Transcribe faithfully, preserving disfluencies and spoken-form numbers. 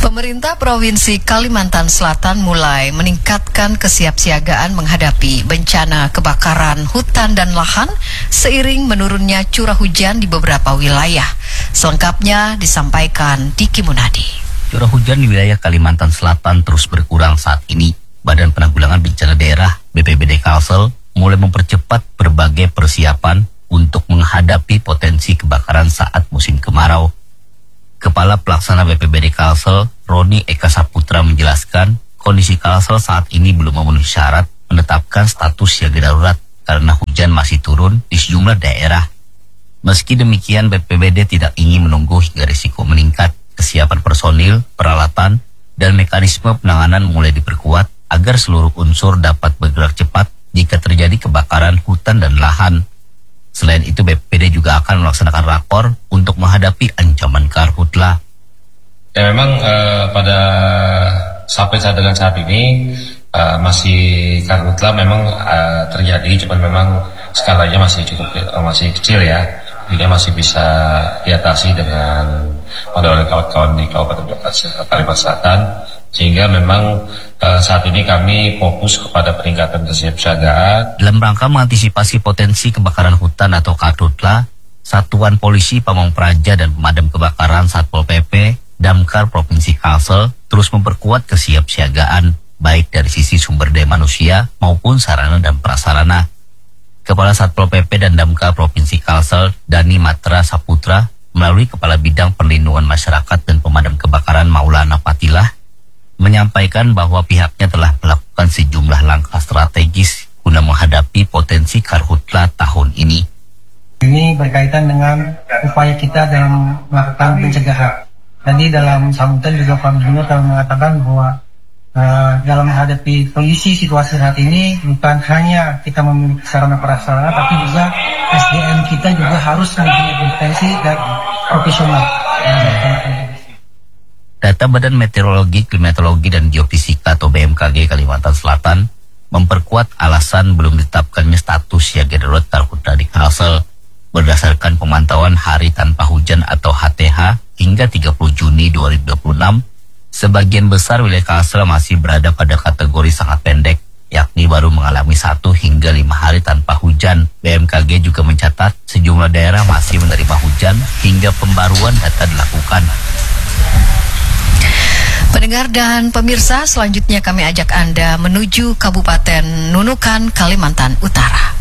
Pemerintah Provinsi Kalimantan Selatan mulai meningkatkan kesiapsiagaan menghadapi bencana kebakaran hutan dan lahan seiring menurunnya curah hujan di beberapa wilayah. Selengkapnya disampaikan Diki Munadi. Curah hujan di wilayah Kalimantan Selatan terus berkurang saat ini. Badan Penanggulangan Bencana Daerah B P B D Kalsel mulai mempercepat berbagai persiapan untuk menghadapi potensi kebakaran saat musim kemarau. Kepala Pelaksana B P B D Kalsel, Roni Eka Saputra menjelaskan, kondisi Kalsel saat ini belum memenuhi syarat menetapkan status siaga darurat karena hujan masih turun di sejumlah daerah. Meski demikian, B P B D tidak ingin menunggu hingga risiko meningkat. Kesiapan personil, peralatan, dan mekanisme penanganan mulai diperkuat agar seluruh unsur dapat bergerak cepat jika terjadi kebakaran hutan dan lahan. Selain itu, B P B D juga akan melaksanakan rakor untuk menghadapi ancaman karhutla. Ya memang uh, pada sampai saat dengan saat ini uh, masih karhutla memang uh, terjadi, cuman memang skalanya masih cukup uh, masih kecil ya, jadi masih bisa diatasi dengan oleh kawan-kawan di Kabupaten Kalimantan Selatan, sehingga memang uh, saat ini kami fokus kepada peningkatan kesiapsiagaan. Dalam rangka mengantisipasi potensi kebakaran hutan atau karhutla, Satuan Polisi Pamong Praja dan Pemadam Kebakaran Satpol P P Damkar Provinsi Kalsel terus memperkuat kesiapsiagaan baik dari sisi sumber daya manusia maupun sarana dan prasarana. Kepala Satpol P P dan Damkar Provinsi Kalsel, Dani Matra Saputra, melalui Kepala Bidang Perlindungan Masyarakat dan Pemadam Kebakaran Maulana Patilah, menyampaikan bahwa pihaknya telah melakukan sejumlah langkah strategis guna menghadapi potensi karhutla tahun ini. Ini berkaitan dengan upaya kita dalam melakukan pencegahan. Jadi dalam sambutan juga Pak Gubernur telah mengatakan bahwa uh, dalam menghadapi kondisi situasi saat ini bukan hanya kita memiliki sarana prasarana, tapi juga S D M kita juga harus memiliki kompetensi dan profesional. Data Badan Meteorologi, Klimatologi, dan Geofisika atau B M K G Kalimantan Selatan memperkuat alasan belum ditetapkannya status siaga darurat karhutla di Kalsel. Berdasarkan pemantauan hari tanpa hujan atau H T H hingga tiga puluh Juni dua ribu dua puluh enam, sebagian besar wilayah Kalsel masih berada pada kategori sangat pendek, yakni baru mengalami satu hingga lima hari tanpa hujan. B M K G juga mencatat sejumlah daerah masih menerima hujan hingga pembaruan data dilakukan. Pendengar dan pemirsa, selanjutnya kami ajak Anda menuju Kabupaten Nunukan, Kalimantan Utara.